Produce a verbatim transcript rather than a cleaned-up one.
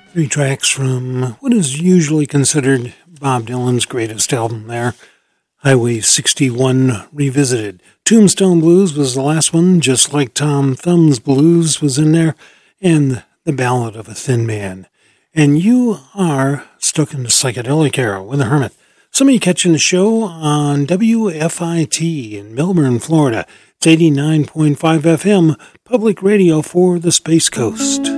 Three tracks from what is usually considered Bob Dylan's greatest album there, Highway sixty-one Revisited. Tombstone Blues was the last one, just like Tom Thumb's Blues was in there, and The Ballad of a Thin Man. And you are stuck in the psychedelic era with the Hermit. Some of you catching the show on W F I T in Melbourne, Florida. It's eighty-nine point five F M, public radio for the Space Coast.